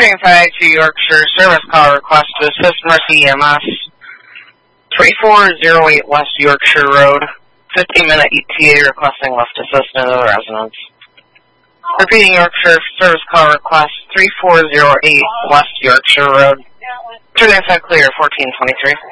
Train to Yorkshire, service call request to assist Mercy EMS. 3408 West Yorkshire Road. 15-minute ETA requesting lift assistance to the residents. Repeating Yorkshire, service call request 3408 West Yorkshire Road. Turn inside clear, 1423.